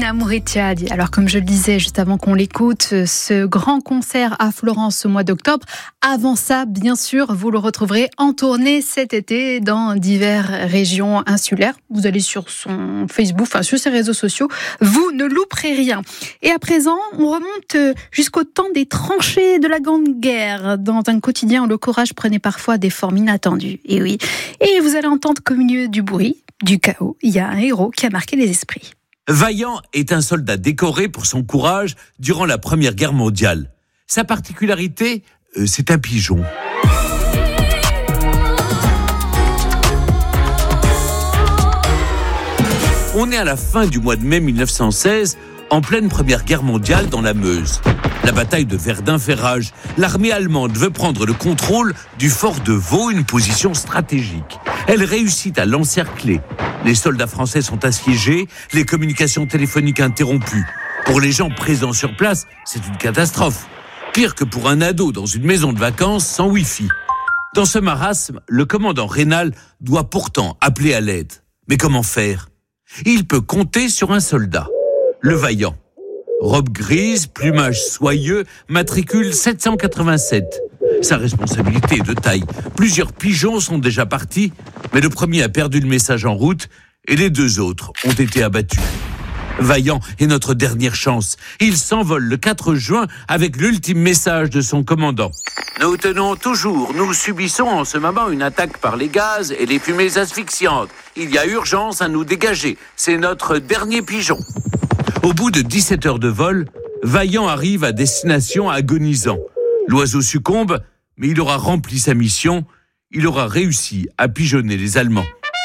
Mélina Mouretiadi. Alors comme je le disais juste avant qu'on l'écoute, ce grand concert à Florence ce mois d'octobre. Avant ça, bien sûr, vous le retrouverez en tournée cet été dans diverses régions insulaires. Vous allez sur son Facebook, enfin sur ses réseaux sociaux, vous ne louperez rien. Et à présent, on remonte jusqu'au temps des tranchées de la Grande Guerre. Dans un quotidien où le courage prenait parfois des formes inattendues. Et oui, et vous allez entendre qu'au milieu du bruit, du chaos, il y a un héros qui a marqué les esprits. Vaillant est un soldat décoré pour son courage durant la Première Guerre mondiale. Sa particularité, c'est un pigeon. On est à la fin du mois de mai 1916, en pleine Première Guerre mondiale dans la Meuse. La bataille de Verdun fait rage. L'armée allemande veut prendre le contrôle du fort de Vaux, une position stratégique. Elle réussit à l'encercler. Les soldats français sont assiégés, les communications téléphoniques interrompues. Pour les gens présents sur place, c'est une catastrophe. Pire que pour un ado dans une maison de vacances sans Wi-Fi. Dans ce marasme, le commandant Raynal doit pourtant appeler à l'aide. Mais comment faire ? Il peut compter sur un soldat, le Vaillant. Robe grise, plumage soyeux, matricule 787. Sa responsabilité est de taille. Plusieurs pigeons sont déjà partis, mais le premier a perdu le message en route et les deux autres ont été abattus. Vaillant est notre dernière chance. Il s'envole le 4 juin avec l'ultime message de son commandant. Nous subissons en ce moment une attaque par les gaz et les fumées asphyxiantes. Il y a urgence à nous dégager. C'est notre dernier pigeon. Au bout de 17 heures de vol, Vaillant arrive à destination agonisant. L'oiseau succombe, mais il aura rempli sa mission. Il aura réussi à pigeonner les Allemands.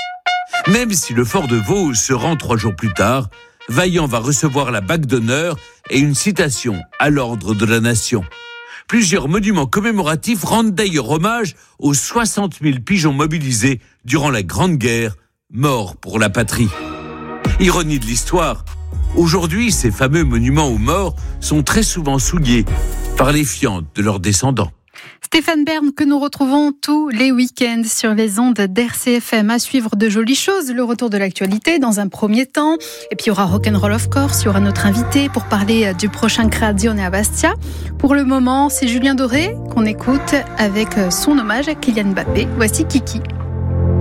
Même si le fort de Vaux se rend 3 jours plus tard, Vaillant va recevoir la bague d'honneur et une citation à l'ordre de la nation. Plusieurs monuments commémoratifs rendent d'ailleurs hommage aux 60 000 pigeons mobilisés durant la Grande Guerre, morts pour la patrie. Ironie de l'histoire, aujourd'hui, ces fameux monuments aux morts sont très souvent souillés par les fientes de leurs descendants. Stéphane Bern, que nous retrouvons tous les week-ends sur les ondes d'RCFM. À suivre de jolies choses, le retour de l'actualité dans un premier temps. Et puis il y aura Rock'n'Roll of Course, il y aura notre invité pour parler du prochain Creazione à Bastia. Pour le moment, c'est Julien Doré qu'on écoute avec son hommage à Kylian Mbappé. Voici Kiki.